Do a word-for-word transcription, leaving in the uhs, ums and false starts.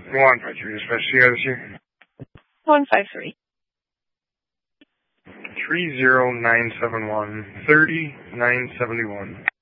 One five three, dispatch. See you guys here. One five three. Three zero nine seven one thirty nine seventy one.